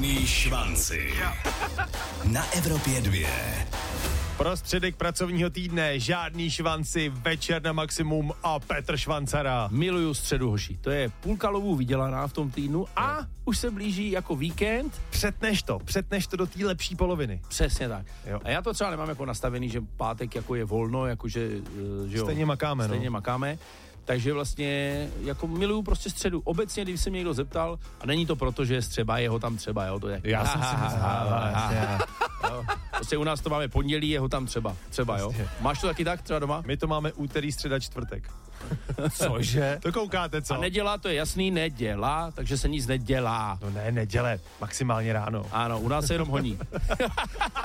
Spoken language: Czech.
Žádný švanci. Na Evropě 2. Prostředek pracovního týdne, žádný švanci, večer na maximum a Petr Švancara. Miluju středu, hoši. To je půlka lovů vydělaná v tom týdnu a už se blíží jako víkend. Přetneš to do té lepší poloviny. Přesně tak. Jo. A já to třeba nemám jako nastavený, že pátek jako je volno, jakože, že jo. Stejně makáme. Takže vlastně jako miluju prostě středu. Obecně, když se mě někdo zeptal, a není to proto, že je střeba, jeho tam třeba, jo, to je. Já jsem si myslel. Prostě u nás to máme pondělí, jeho tam třeba, jo. Máš to taky tak třeba doma? My to máme úterý, středa, čtvrtek. Cože? To koukáte, co? A nedělá, to je jasný, nedělá, takže se nic nedělá. No ne, neděle, maximálně ráno. Ano, u nás se jenom honí.